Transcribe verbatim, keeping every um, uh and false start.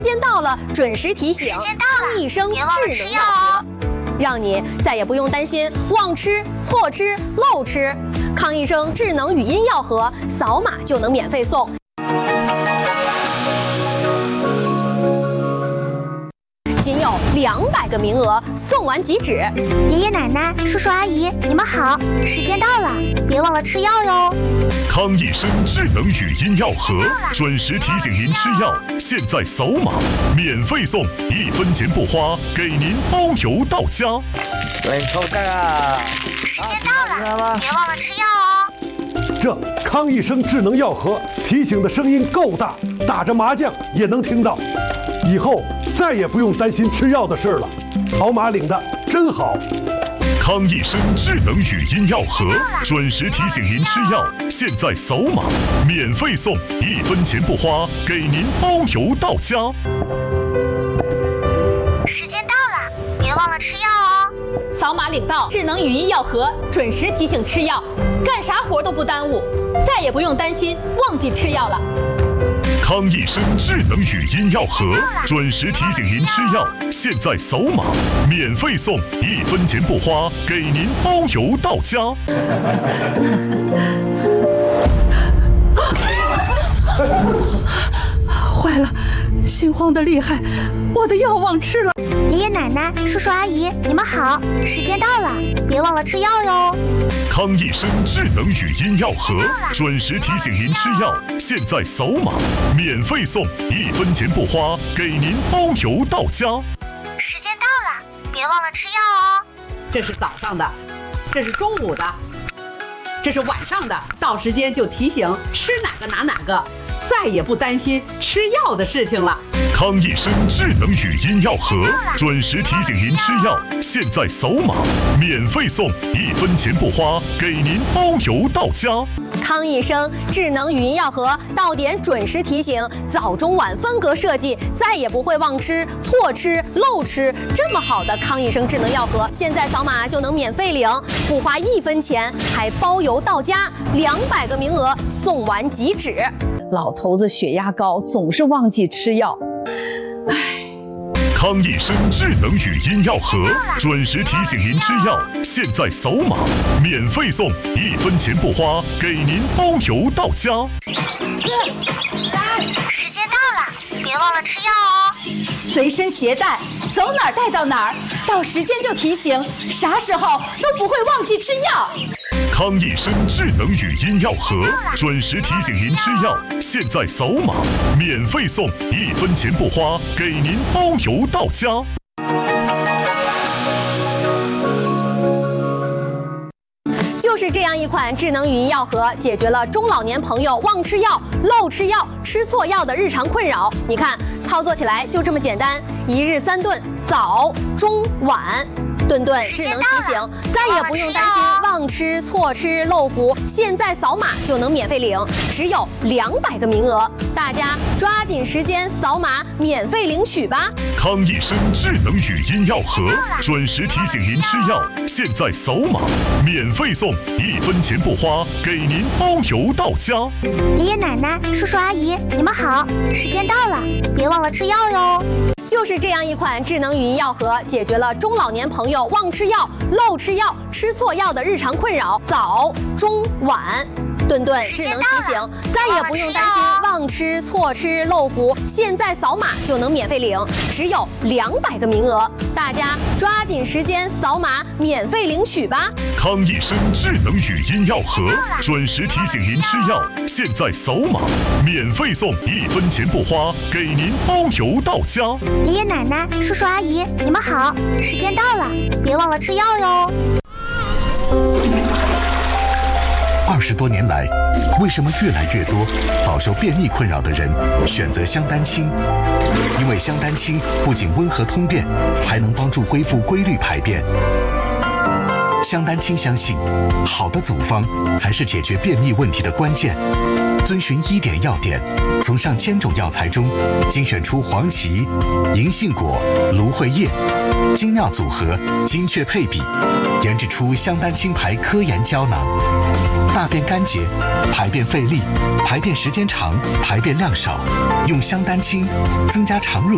时间到了，准时提醒，康益生智能药盒，让你再也不用担心忘吃、错吃、漏吃。康益生智能语音药盒，扫码就能免费送。仅有两百个名额，送完即止。 爷爷奶奶、叔叔阿姨，你们好，时间到了，别忘了吃药哟。 康益生智能语音药盒，准时提醒您吃药。现在扫码免费送，一分钱不花，给您包邮到家。 喂，臭哥啊！ 时间到了，别忘了吃药哦。 这康益生智能药盒提醒的声音够大，打着麻将也能听到。以后再也不用担心吃药的事了，扫码领的真好。 康益生智能语音药盒，准时提醒您吃药。现在扫码免费送，一分钱不花，给您包邮到家。 时间到了，别忘了吃药哦。 扫码领到智能语音药盒，准时提醒吃药，干啥活都不耽误，再也不用担心忘记吃药了。 康益生智能语音药盒，准时提醒您吃药。现在扫码免费送，一分钱不花，给您包邮到家。 坏了，心慌的厉害，我的药忘吃了。 爷爷奶奶、叔叔阿姨，你们好，时间到了，别忘了吃药哟。 康益生智能语音药盒，准时提醒您吃药。现在扫码免费送，一分钱不花，给您包邮到家。 时间到了，别忘了吃药哦。 这是早上的，这是中午的，这是晚上的，到时间就提醒吃哪个拿哪个，再也不担心吃药的事情了。 康益生智能语音药盒，准时提醒您吃药。现在扫码免费送，一分钱不花，给您包邮到家。 康益生智能语音药盒到点准时提醒，早中晚分隔设计，再也不会忘吃、错吃、漏吃。这么好的康益生智能药盒，现在扫码就能免费领，不花一分钱，还包邮到家，两百个名额，送完即止。 老头子血压高，总是忘记吃药。 康益生智能语音药盒，准时提醒您吃药。现在扫码免费送，一分钱不花，给您包邮到家。 时间到了，别忘了吃药哦。 随身携带，走哪儿带到哪儿，到时间就提醒，啥时候都不会忘记吃药。 康益生智能语音药盒，准时提醒您吃药。现在扫码免费送，一分钱不花，给您包邮到家。 就是这样一款智能语音药盒，解决了中老年朋友忘吃药、漏吃药、吃错药的日常困扰。你看，操作起来就这么简单，一日三顿，早、中、晚。顿顿智能提醒，再也不用担心忘吃、错吃、漏服。现在扫码就能免费领，只有两百个名额，大家抓紧时间扫码免费领取吧。 康益生智能语音药盒，准时提醒您吃药。现在扫码免费送，一分钱不花，给您包邮到家。 爷爷奶奶、叔叔阿姨，你们好，时间到了，别忘了吃药哟。 就是这样一款智能语音药盒，解决了中老年朋友忘吃药、漏吃药、吃错药的日常困扰。早、中、晚，顿顿智能提醒，再也不用担心忘吃、错吃、漏服。现在扫码就能免费领，只有两百个名额，大家抓紧时间扫码免费领取吧。 康益生智能语音药盒，准时提醒您吃药。现在扫码免费送，一分钱不花，给您包邮到家。 爷爷奶奶、叔叔阿姨，你们好，时间到了，别忘了吃药哟。 二十多年来，为什么越来越多饱受便秘困扰的人选择香丹清？因为香丹清不仅温和通便，还能帮助恢复规律排便。香丹清相信，好的组方才是解决便秘问题的关键。遵循医典要点，从上千种药材中精选出黄芪、银杏果、芦荟叶，精妙组合，精确配比，研制出香丹清牌科研胶囊。大便干结、排便费力、排便时间长、排便量少，用香丹清增加肠蠕